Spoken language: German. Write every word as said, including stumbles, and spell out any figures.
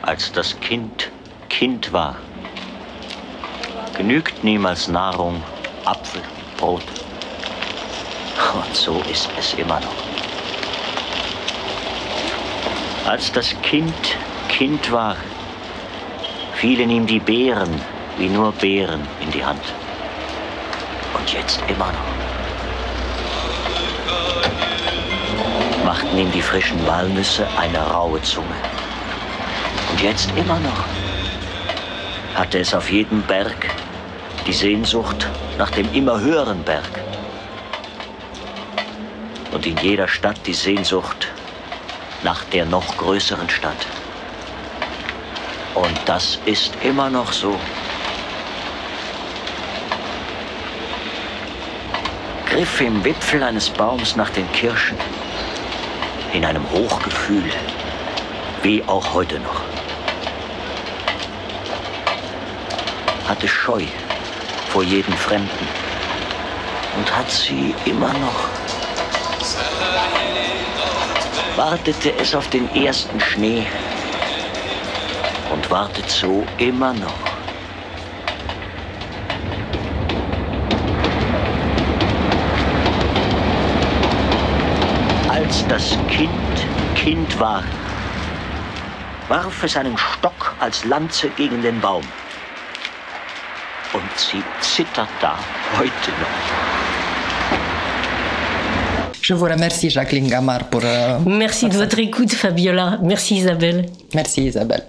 als das Kind Kind war, genügten ihm als Nahrung Apfel, Brot. Und so ist es immer noch. Als das Kind Kind war, fielen ihm die Beeren wie nur Beeren in die Hand. Und jetzt immer noch. Machten ihm die frischen Walnüsse eine raue Zunge. Und jetzt immer noch. Hatte es auf jedem Berg die Sehnsucht nach dem immer höheren Berg. Und in jeder Stadt die Sehnsucht nach der noch größeren Stadt. Und das ist immer noch so. Griff im Wipfel eines Baums nach den Kirschen, in einem Hochgefühl, wie auch heute noch. Hatte Scheu vor jedem Fremden und hat sie immer noch. Wartete es auf den ersten Schnee und wartet so immer noch. Als das Kind Kind war, warf es einen Stock als Lanze gegen den Baum. Und sie zittert da heute noch. Je vous remercie, Jacqueline Gamard, pour... Euh, Merci de votre écoute, Fabiola. Merci, Isabelle. Merci, Isabelle.